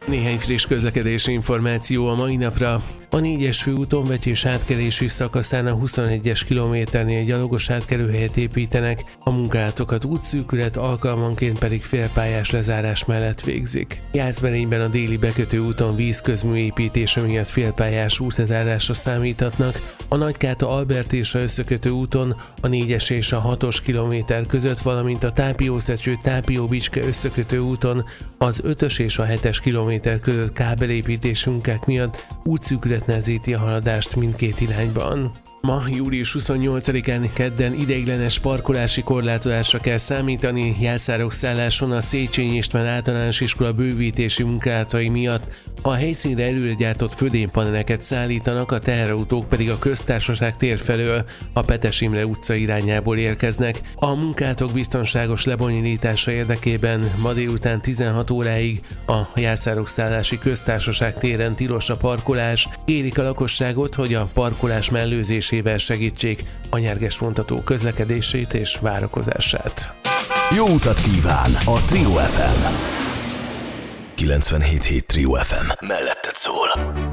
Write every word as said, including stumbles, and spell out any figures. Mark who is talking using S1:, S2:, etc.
S1: Néhány friss közlekedési információ a mai napra. A négyes főúton Vecsés átkelési szakaszán a huszonegyes kilométernél gyalogos átkelőhelyet építenek, a munkálatokat útszűkület, alkalmanként pedig félpályás lezárás mellett végzik. Jászberényben a déli bekötő úton vízközmű építése miatt félpályás útlezárásra számíthatnak, a Nagykáta-Albert és a összekötő úton a négyes és a hatos kilométer között, valamint a Tápiószecső-Tápió-Bicske összekötő úton az ötös és a hetes kilométer között kábelépítési munkák miatt útszűkület nehezíti a haladást mindkét irányban. Ma, július huszonnyolcadikán kedden ideiglenes parkolási korlátozásra kell számítani Jászárok szálláson a Széchenyi István általános iskola bővítési munkálatai miatt. A helyszínre előre gyártott födénypaneleket szállítanak, a teherautók pedig a Köztársaság tér felől a Petes Imre utca irányából érkeznek. A munkálatok biztonságos lebonyolítása érdekében ma délután tizenhat óráig a Jászárok szállási Köztársaság téren tilos a parkolás. Kérik a lakosságot, hogy a parkolás mellőzésével segítsék a nyerges vontató közlekedését és várakozását.
S2: Jó utat kíván a Trio ef em! kilencvenhét hét Trio ef em melletted szól.